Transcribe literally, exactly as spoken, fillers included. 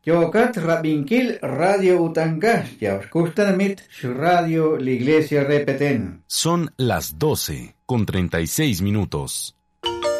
Yokat Rabinquil Radio Utangash, Yauskustanamit, Radio La Iglesia Repeten. Son las doce con treinta y seis minutos.